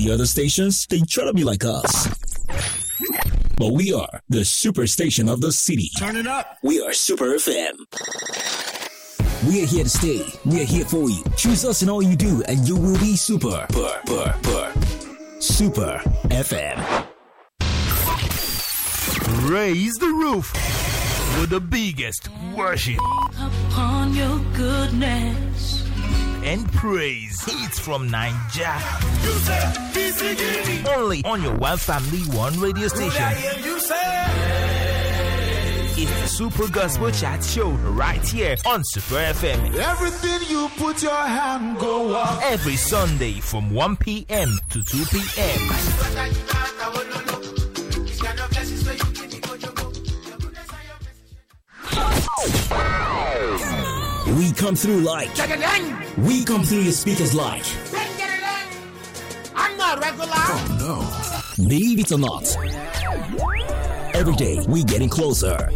The other stations, they try to be like us. But we are the super station of the city. Turn it up. We are Super FM. We are here to stay. We are here for you. Choose us in all you do, and you will be super. Super FM. Raise the roof with the biggest worship upon your goodness and praise. It's from Nigeria. Only on your One Family One radio station. It's the Super Gospel Chat Show right here on Super FM. Everything you put your hand go up. Every Sunday from 1 p.m. to 2 p.m. We come through like. We come through your speakers like. I'm not regular. Oh no. Believe it or not. Every day we getting closer.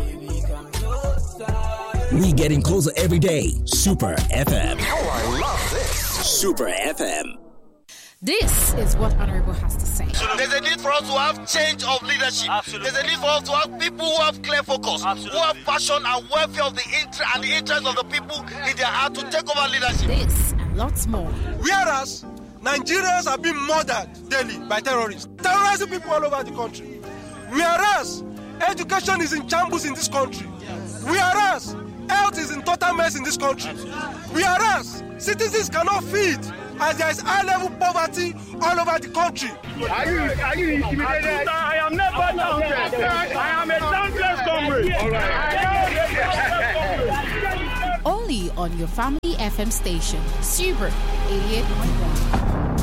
We getting closer every day. Super FM. Oh, I love this. Super FM. This is what Honorable has to say. There's a need for us to have change of leadership. Absolutely. There's a need for us to have people who have clear focus, Absolutely. Who have passion and welfare of the interest of the people in their heart to take over leadership. This and lots more. Whereas Nigerians are being murdered daily by terrorists, terrorizing people all over the country. Whereas education is in shambles in this country. Whereas health is in total mess in this country. Whereas citizens cannot feed, as there is high-level poverty all over the country. Are you intimidated? I am never downstairs. I am a downstairs comrade. All right. Only on your Family FM station, Super 88.1.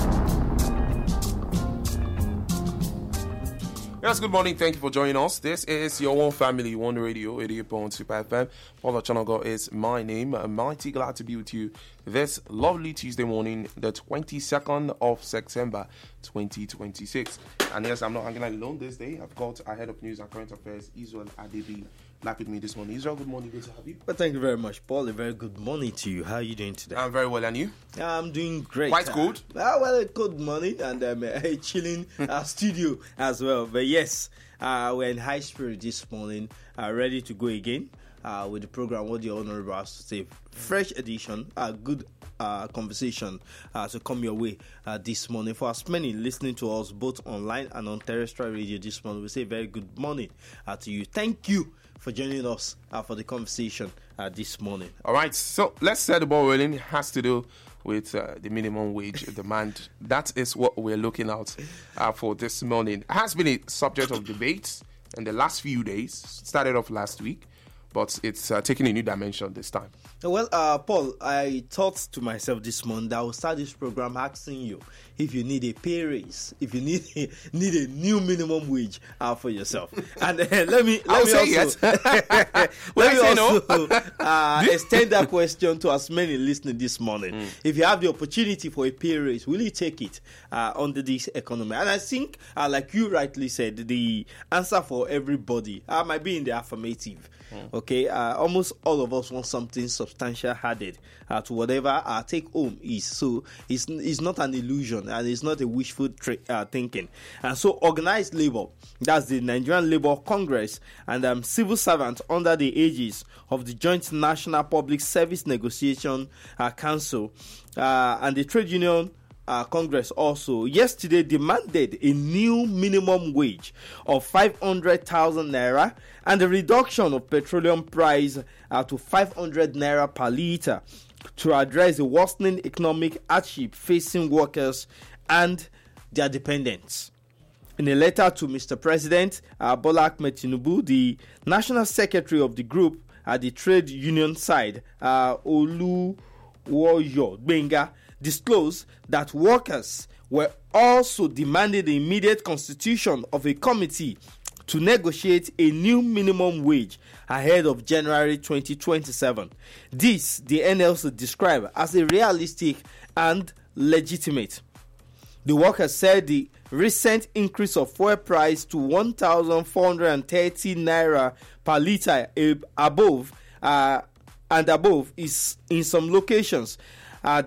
Yes, good morning. Thank you for joining us. This is your One Family, One Radio, 88.1 Super FM. Paul Chanago is my name. I'm mighty glad to be with you this lovely Tuesday morning, the 22nd of September, 2026. And yes, I'm not hanging out alone this day. I've got our head of news and current affairs, Israel Adebi, back with me this morning. Israel, good morning. Good to have you. Well, thank you very much, Paul. A very good morning to you. How are you doing today? I'm very well, and you? I'm doing great. Quite cold? Well, a good morning, and a chilling studio as well. But yes, we're in high spirit this morning, ready to go again with the program. What the Honorable has to say. Fresh edition, good conversation to come your way this morning. For as many listening to us both online and on terrestrial radio this morning, we say very good morning to you. Thank you for joining us for the conversation this morning. All right, so let's set the ball rolling. It has to do with the minimum wage demand. That is what we're looking at for this morning. It has been a subject of debate in the last few days. Started off last week, but it's taking a new dimension this time. Well, Paul, I thought to myself this morning that I will start this program asking you if you need a pay raise, if you need a new minimum wage for yourself. And let me also extend that question to as many listening this morning. If you have the opportunity for a pay raise, will you take it under this economy? And I think, like you rightly said, the answer for everybody might be in the affirmative. Okay, almost all of us want something substantial added to whatever our take home is. So it's not an illusion and it's not a wishful thinking. And so organized labor, that's the Nigerian Labour Congress, and civil servants under the aegis of the Joint National Public Service Negotiation Council and the Trade Union Congress also yesterday demanded a new minimum wage of 500,000 naira and a reduction of petroleum price to 500 naira per litre to address the worsening economic hardship facing workers and their dependents. In a letter to Mr. President Bola Ahmed Tinubu, the National Secretary of the group at the trade union side, Oluwoyo Benga, disclosed that workers were also demanding the immediate constitution of a committee to negotiate a new minimum wage ahead of January 2027. This, the NLC described as a realistic and legitimate. The workers said the recent increase of fuel price to 1,430 naira per litre above is in some locations had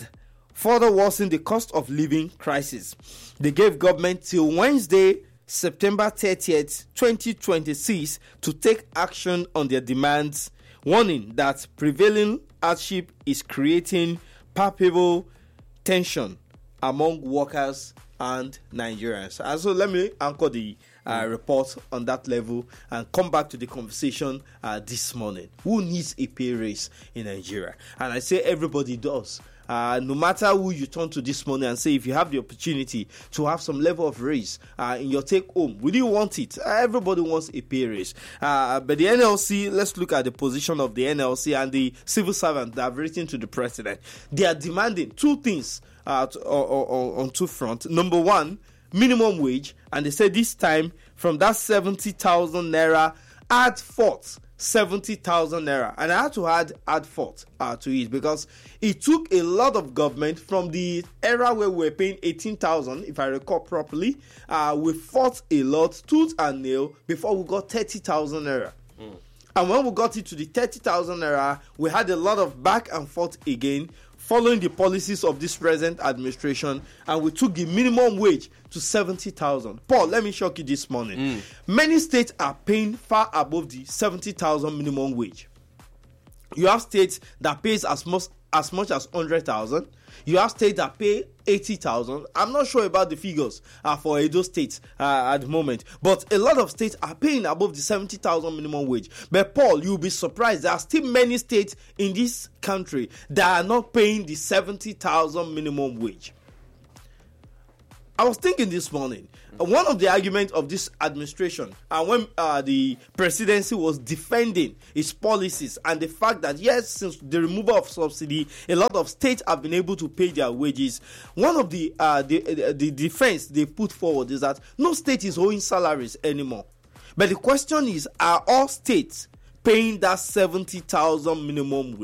further worsen the cost of living crisis. They gave government till Wednesday, September 30th, 2026 to take action on their demands, warning that prevailing hardship is creating palpable tension among workers and Nigerians. And so let me anchor the report on that level and come back to the conversation this morning. Who needs a pay raise in Nigeria? And I say everybody does. No matter who you turn to this morning and say, if you have the opportunity to have some level of raise in your take home, will you want it? Everybody wants a pay raise. But the NLC, let's look at the position of the NLC and the civil servants that have written to the president. They are demanding two things on two fronts. Number one, minimum wage, and they said this time from that 70,000 naira, add forth 70,000 naira, and I had to add forth to it because it took a lot of government from the era where we were paying 18,000, if I recall properly. We fought a lot, tooth and nail, before we got 30,000 naira. And when we got it to the 30,000 naira, we had a lot of back and forth again, following the policies of this present administration, and we took the minimum wage to 70,000. Paul, let me shock you this morning. Many states are paying far above the 70,000 minimum wage. You have states that pays as much as 100,000. You have states that pay 80,000. I'm not sure about the figures for Edo State at the moment, but a lot of states are paying above the 70,000 minimum wage. But Paul, you'll be surprised. There are still many states in this country that are not paying the 70,000 minimum wage. I was thinking this morning, one of the arguments of this administration, when the presidency was defending its policies and the fact that, yes, since the removal of subsidy, a lot of states have been able to pay their wages. One of the defense they put forward is that no state is owing salaries anymore. But the question is, are all states paying that 70,000 minimum wage?